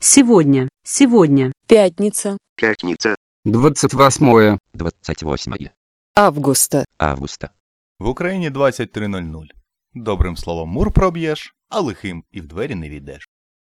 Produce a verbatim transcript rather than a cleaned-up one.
Сегодня, сегодня. Пятница, Пятница. двадцать восьмое двадцять восьмое августа. августа. В Україні двадцять три нуль нуль. Добрим словом мур проб'єш, а лихим і в двері не війдеш.